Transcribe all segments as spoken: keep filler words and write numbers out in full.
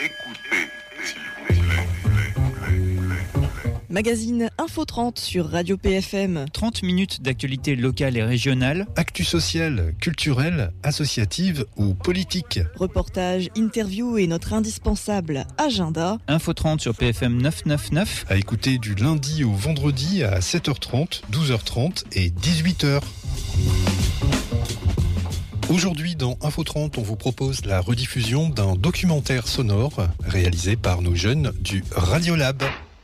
Écoutez, s'il vous plaît. Magazine Info trente sur Radio P F M. trente minutes d'actualité locale et régionale. Actu sociale, culturelle, associative ou politique. Reportage, interview et notre indispensable agenda. Info trente sur P F M neuf cent quatre-vingt-neuf. À écouter du lundi au vendredi à sept heures trente, douze heures trente et dix-huit heures. Aujourd'hui, dans Info trente, on vous propose la rediffusion d'un documentaire sonore réalisé par nos jeunes du Radiolab.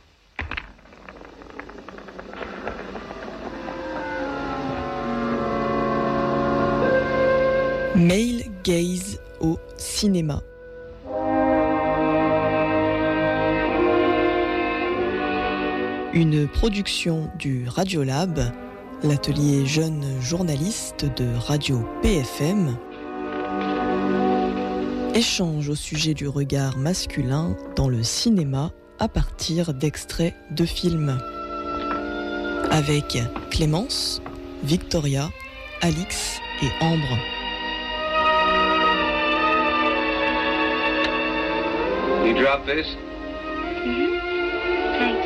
Male gaze au cinéma. Une production du Radiolab, l'atelier jeune journaliste de Radio P F M. Échange au sujet du regard masculin dans le cinéma à partir d'extraits de films. Avec Clémence, Victoria, Alix et Ambre. You drop this? Mm-hmm. Thanks.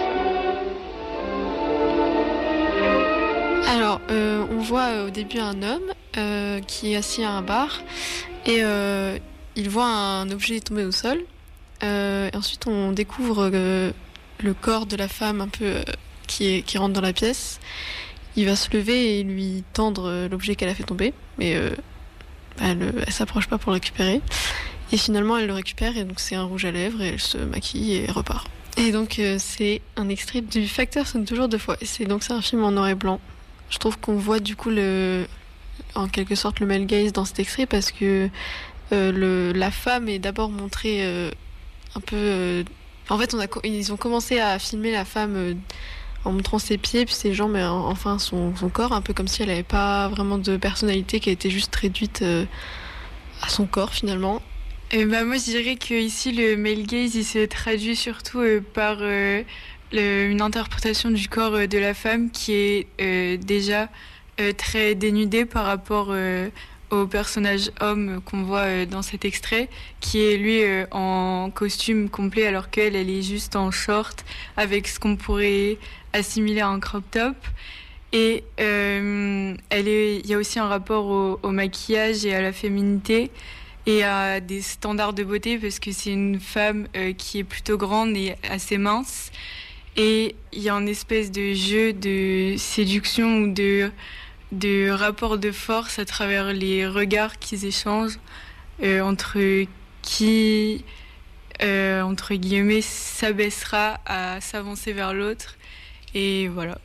Alors, euh, on voit euh, au début un homme euh, qui est assis à un bar et euh, il voit un objet tomber au sol. Euh, et ensuite, on découvre euh, le corps de la femme un peu euh, qui, est, qui rentre dans la pièce. Il va se lever et lui tendre euh, l'objet qu'elle a fait tomber, mais euh, elle, elle s'approche pas pour le récupérer. Et finalement, elle le récupère et donc c'est un rouge à lèvres et elle se maquille et repart. Et donc, euh, c'est un extrait du Facteur sonne toujours deux fois. Et c'est donc c'est un film en noir et blanc. Je trouve qu'on voit du coup le, en quelque sorte le male gaze dans cet extrait parce que euh, le, la femme est d'abord montrée euh, un peu. Euh, en fait, on a, ils ont commencé à filmer la femme euh, en montrant ses pieds puis ses jambes, et enfin son, son corps, un peu comme si elle n'avait pas vraiment de personnalité, qu'elle était juste réduite euh, à son corps finalement. Euh, bah, moi, je dirais que ici le male gaze il se traduit surtout euh, par euh, le, une interprétation du corps euh, de la femme qui est euh, déjà euh, très dénudée par rapport euh, au personnage homme qu'on voit euh, dans cet extrait, qui est lui euh, en costume complet alors qu'elle elle est juste en short avec ce qu'on pourrait assimiler à un crop top. Et euh, elle est, il y a aussi un rapport au, au maquillage et à la féminité. Et à des standards de beauté parce que c'est une femme euh, qui est plutôt grande et assez mince. Et il y a une espèce de jeu de séduction ou de, de rapport de force à travers les regards qu'ils échangent euh, entre qui, euh, entre guillemets, s'abaissera à s'avancer vers l'autre. Et voilà.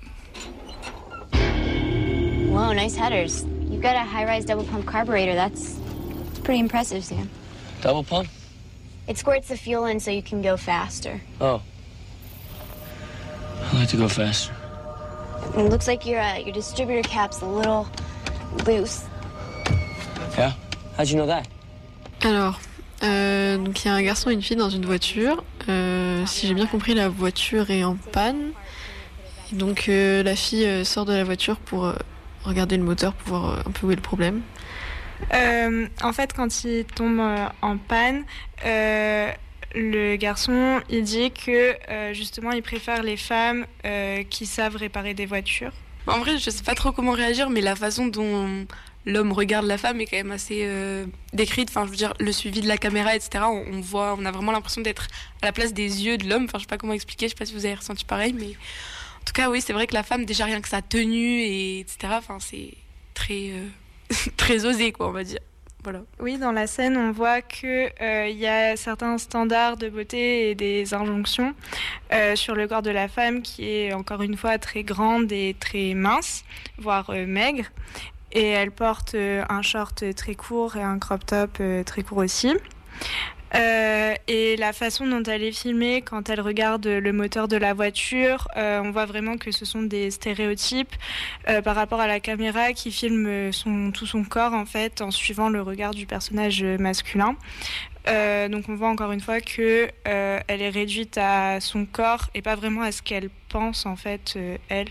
Whoa, nice headers. You've got a high-rise double pump carburetor. That's pretty impressive, Sam. Double pump? It squirts the fuel in so you can go faster. Oh. I like to go faster. It looks like your uh, your distributor cap's a little loose. Yeah? How'd you know that? Alors, euh, donc il y a un garçon et une fille dans une voiture. Euh, si j'ai bien compris, la voiture est en panne. Et donc euh, la fille euh, sort de la voiture pour euh, regarder le moteur pour voir euh, un peu où est le problème. Euh, en fait, quand il tombe euh, en panne, euh, le garçon, il dit que euh, justement, il préfère les femmes euh, qui savent réparer des voitures. En vrai, je sais pas trop comment réagir, mais la façon dont l'homme regarde la femme est quand même assez euh, décrite. Enfin, je veux dire, le suivi de la caméra, et cetera. On, on voit, on a vraiment l'impression d'être à la place des yeux de l'homme. Enfin, je sais pas comment expliquer. Je sais pas si vous avez ressenti pareil, mais en tout cas, oui, c'est vrai que la femme, déjà rien que sa tenue et etc. Enfin, c'est très euh... très osé, quoi, on va dire. Voilà. Oui, dans la scène, on voit que euh, y a certains standards de beauté et des injonctions euh, sur le corps de la femme qui est encore une fois très grande et très mince, voire euh, maigre. Et elle porte euh, un short très court et un crop top euh, très court aussi. Euh, et la façon dont elle est filmée quand elle regarde le moteur de la voiture, euh, on voit vraiment que ce sont des stéréotypes euh, par rapport à la caméra qui filme son, tout son corps en fait en suivant le regard du personnage masculin. Euh, donc on voit encore une fois que euh, elle est réduite à son corps et pas vraiment à ce qu'elle pense en fait euh, elle.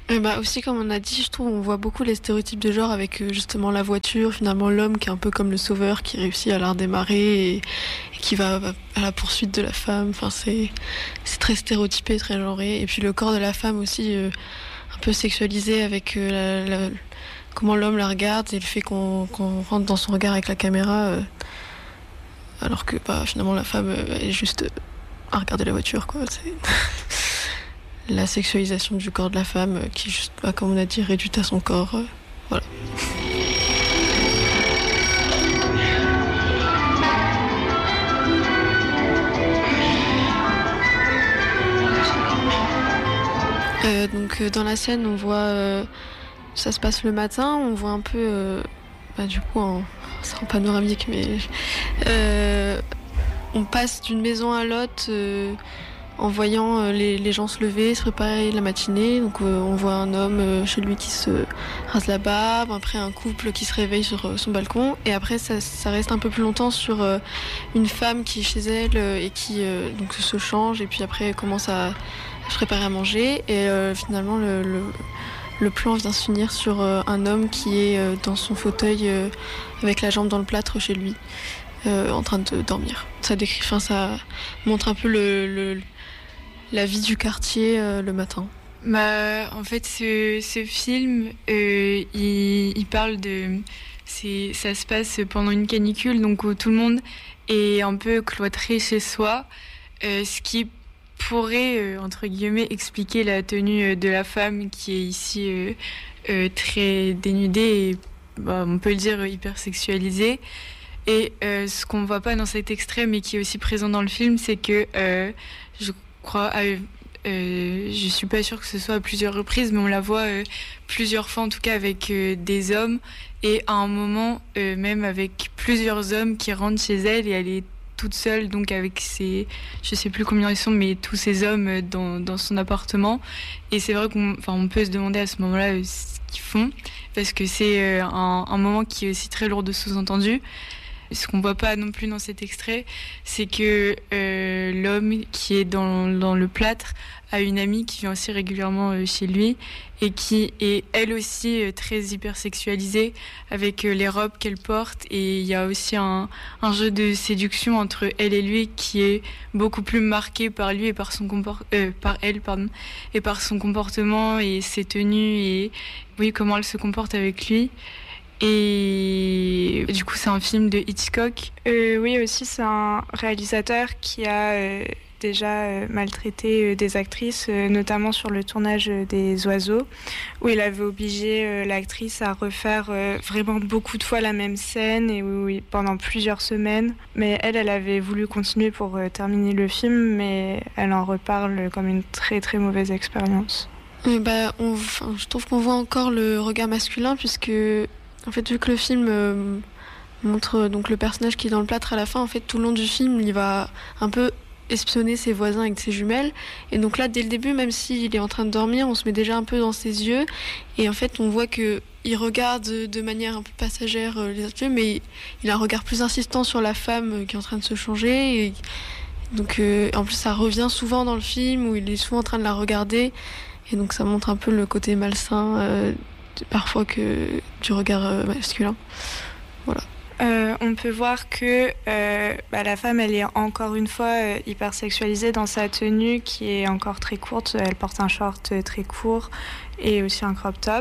Et bah aussi, comme on a dit, je trouve on voit beaucoup les stéréotypes de genre avec euh, justement la voiture, finalement l'homme qui est un peu comme le sauveur qui réussit à la redémarrer et, et qui va, va à la poursuite de la femme. Enfin, c'est, c'est très stéréotypé, très genré. Et puis le corps de la femme aussi euh, un peu sexualisé avec euh, la, la, comment l'homme la regarde et le fait qu'on, qu'on rentre dans son regard avec la caméra euh, alors que bah, finalement la femme euh, est juste euh, à regarder la voiture, quoi. C'est... la sexualisation du corps de la femme qui, juste, bah, comme on a dit, réduite à son corps. Euh, voilà. Euh, donc euh, dans la scène, on voit, euh, ça se passe le matin, on voit un peu, euh, bah, du coup, en, c'est en panoramique, mais euh, on passe d'une maison à l'autre. Euh, en voyant euh, les, les gens se lever, se préparer la matinée. Donc euh, on voit un homme euh, chez lui qui se rase la barbe, après un couple qui se réveille sur euh, son balcon, et après ça, ça reste un peu plus longtemps sur euh, une femme qui est chez elle euh, et qui euh, donc se change, et puis après commence à, à se préparer à manger, et euh, finalement le, le, le plan vient se finir sur euh, un homme qui est euh, dans son fauteuil euh, avec la jambe dans le plâtre chez lui, euh, en train de dormir. Ça décrit, enfin ça montre un peu le, le la vie du quartier euh, le matin. Bah, en fait, ce, ce film, euh, il, il parle de... C'est, ça se passe pendant une canicule, donc où tout le monde est un peu cloîtré chez soi, euh, ce qui pourrait, euh, entre guillemets, expliquer la tenue de la femme qui est ici euh, euh, très dénudée et, bah, on peut le dire, hyper sexualisée. Et euh, ce qu'on voit pas dans cet extrait, mais qui est aussi présent dans le film, c'est que euh, je crois, euh, euh, je suis pas sûre que ce soit à plusieurs reprises, mais on la voit euh, plusieurs fois en tout cas avec euh, des hommes, et à un moment euh, même avec plusieurs hommes qui rentrent chez elle, et elle est toute seule, donc avec ses, je sais plus combien ils sont, mais tous ces hommes dans, dans son appartement. Et c'est vrai qu'on, enfin, on peut se demander à ce moment-là euh, ce qu'ils font, parce que c'est euh, un, un moment qui est aussi très lourd de sous-entendus. Ce qu'on voit pas non plus dans cet extrait, c'est que euh, l'homme qui est dans, dans le plâtre a une amie qui vient aussi régulièrement euh, chez lui, et qui est elle aussi euh, très hypersexualisée avec euh, les robes qu'elle porte, et il y a aussi un, un jeu de séduction entre elle et lui qui est beaucoup plus marqué par lui et par son comport- euh, par elle pardon et par son comportement et ses tenues, et oui, comment elle se comporte avec lui. Et du coup, c'est un film de Hitchcock. Euh, oui, aussi, c'est un réalisateur qui a euh, déjà euh, maltraité euh, des actrices, euh, notamment sur le tournage euh, des Oiseaux, où il avait obligé euh, l'actrice à refaire euh, vraiment beaucoup de fois la même scène, et où, où, pendant plusieurs semaines. Mais elle, elle avait voulu continuer pour euh, terminer le film, mais elle en reparle comme une très très mauvaise expérience. Et bah, on, enfin, je trouve qu'on voit encore le regard masculin, puisque en fait, vu que le film euh, montre donc le personnage qui est dans le plâtre à la fin, en fait, tout le long du film, il va un peu espionner ses voisins avec ses jumelles. Et donc là, dès le début, même s'il est en train de dormir, on se met déjà un peu dans ses yeux. Et en fait, on voit que il regarde de manière un peu passagère euh, les autres yeux, mais il a un regard plus insistant sur la femme qui est en train de se changer. Et donc, euh, en plus, ça revient souvent dans le film, où il est souvent en train de la regarder. Et donc, ça montre un peu le côté malsain euh, parfois que du regard euh, masculin. Voilà. Euh, on peut voir que euh, bah, la femme, elle est encore une fois euh, hyper sexualisée dans sa tenue qui est encore très courte. Elle porte un short très court et aussi un crop top.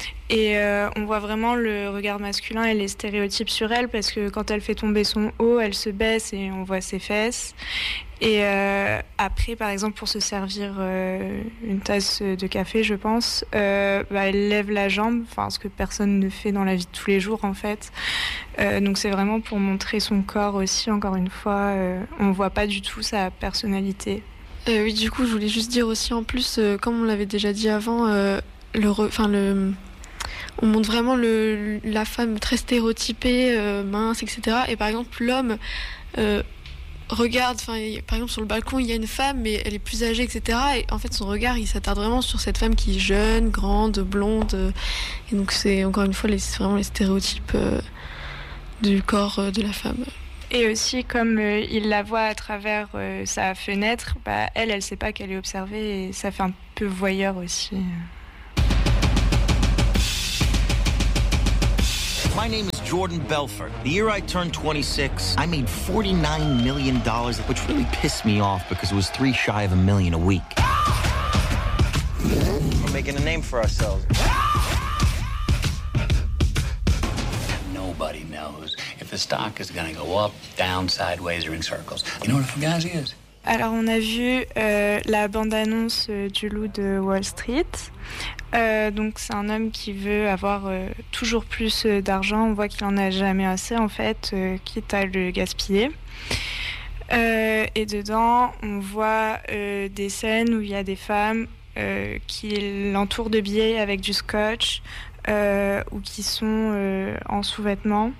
Et euh, on voit vraiment le regard masculin et les stéréotypes sur elle, parce que quand elle fait tomber son haut, elle se baisse et on voit ses fesses. Et euh, après, par exemple, pour se servir euh, une tasse de café, je pense, euh, bah, elle lève la jambe, enfin, ce que personne ne fait dans la vie de tous les jours, en fait. Euh, donc c'est vraiment pour montrer son corps aussi, encore une fois. Euh, on voit pas du tout sa personnalité. Euh, oui, du coup, je voulais juste dire aussi, en plus, euh, comme on l'avait déjà dit avant, euh, le, re... enfin, le... on montre vraiment le... la femme très stéréotypée, euh, mince, et cetera. Et par exemple, l'homme... Euh, regarde, enfin, par exemple sur le balcon il y a une femme mais elle est plus âgée, et cetera. Et en fait son regard il s'attarde vraiment sur cette femme qui est jeune, grande, blonde, euh, et donc c'est encore une fois les, c'est vraiment les stéréotypes euh, du corps euh, de la femme. Et aussi comme euh, il la voit à travers euh, sa fenêtre, bah, elle elle sait pas qu'elle est observée, et ça fait un peu voyeur aussi. My name is Jordan Belfort. The year I turned twenty-six, I made forty-nine million dollars, which really pissed me off because it was three shy of a million a week. We're making a name for ourselves. Nobody knows if the stock is going to go up, down, sideways, or in circles. You know what a fugazi is? Alors on a vu euh, la bande-annonce euh, du Loup de Wall Street. Euh, donc c'est un homme qui veut avoir euh, toujours plus euh, d'argent. On voit qu'il en a jamais assez en fait, euh, quitte à le gaspiller. Euh, et dedans, on voit euh, des scènes où il y a des femmes euh, qui l'entourent de billets avec du scotch euh, ou qui sont euh, en sous-vêtements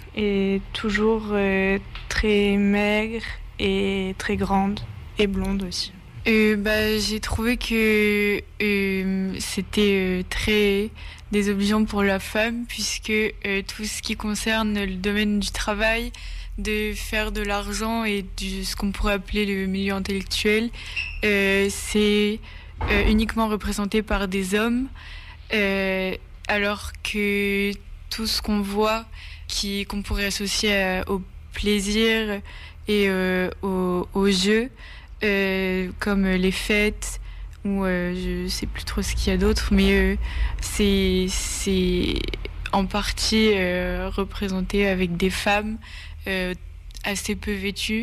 et toujours euh, très maigres et très grande et blonde aussi. Euh, bah, j'ai trouvé que euh, c'était euh, très désobligeant pour la femme puisque euh, tout ce qui concerne le domaine du travail, de faire de l'argent et du, ce qu'on pourrait appeler le milieu intellectuel, euh, c'est euh, uniquement représenté par des hommes, euh, alors que tout ce qu'on voit qui, qu'on pourrait associer à, au plaisir et euh, aux, aux jeux, euh, comme les fêtes, ou euh, je sais plus trop ce qu'il y a d'autre, mais euh, c'est, c'est en partie euh, représenté avec des femmes euh, assez peu vêtues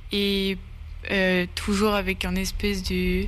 et euh, toujours avec un espèce de,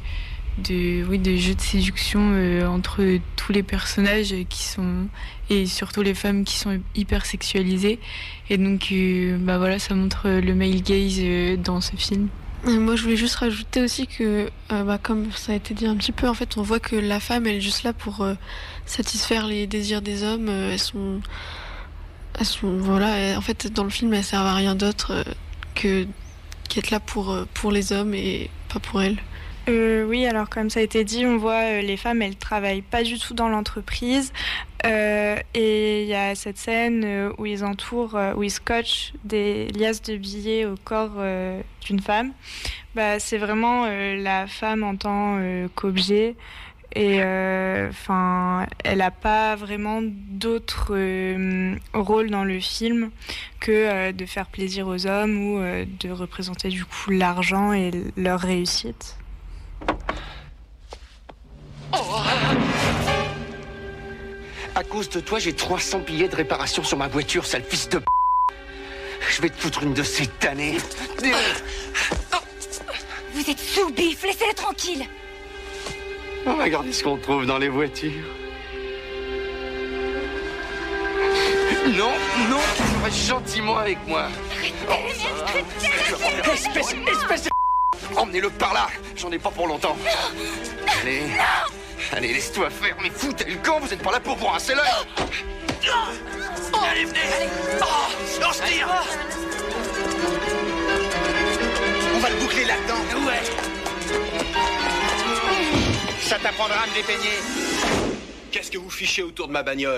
de, oui, de jeu de séduction euh, entre tous les personnages qui sont, et surtout les femmes qui sont hyper sexualisées. Et donc, euh, bah voilà, ça montre le male gaze euh, dans ce film. Et moi, je voulais juste rajouter aussi que, euh, bah, comme ça a été dit un petit peu, en fait, on voit que la femme, elle est juste là pour euh, satisfaire les désirs des hommes. Euh, elles sont, elles sont, voilà. Et en fait, dans le film, elles servent à rien d'autre euh, que qu'être là pour euh, pour les hommes et pas pour elles. Euh, oui, alors comme ça a été dit, on voit euh, les femmes, elles travaillent pas du tout dans l'entreprise. Euh, et il y a cette scène euh, où ils entourent, euh, où ils scotchent des liasses de billets au corps euh, d'une femme. Bah, c'est vraiment euh, la femme en tant euh, qu'objet. Et enfin, euh, elle n'a pas vraiment d'autre euh, rôle dans le film que euh, de faire plaisir aux hommes ou euh, de représenter du coup l'argent et leur réussite. Oh, à cause de toi, j'ai trois cents billets de réparation sur ma voiture, sale fils de p***. Je vais te foutre une de ces tannées. Vous êtes sous-bif, laissez-les tranquilles. On va regarder ce qu'on trouve dans les voitures. Non, non, tu restes gentiment avec moi. Espèce, espèce de... Emmenez-le par là, j'en ai pas pour longtemps. Allez, allez, laisse-toi faire, mais foutez le camp, vous êtes pas là pour voir, c'est l'heure. Allez, venez. Oh, on se tire. On va le boucler là-dedans. Ouais. Ça t'apprendra à me dépeigner. Qu'est-ce que vous fichez autour de ma bagnole ?